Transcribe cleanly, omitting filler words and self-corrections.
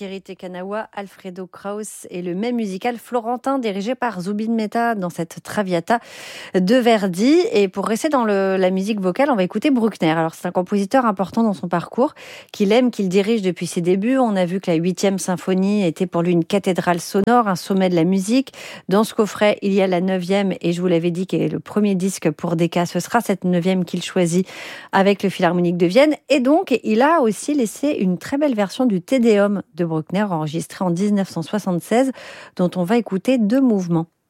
Valkyrie Tekanawa, Alfredo Kraus et le même musical florentin dirigé par Zubin Mehta dans cette Traviata de Verdi. Et pour rester dans la musique vocale, on va écouter Bruckner. Alors c'est un compositeur important dans son parcours, qu'il aime, qu'il dirige depuis ses débuts. On a vu que la 8e symphonie était pour lui une cathédrale sonore, un sommet de la musique. Dans ce coffret, il y a la 9e et je vous l'avais dit, qui est le premier disque pour Decca. Ce sera cette 9e qu'il choisit avec le Philharmonique de Vienne. Et donc, il a aussi laissé une très belle version du Te Deum de Bruckner, enregistrée en 1976, dont on va écouter 2 mouvements.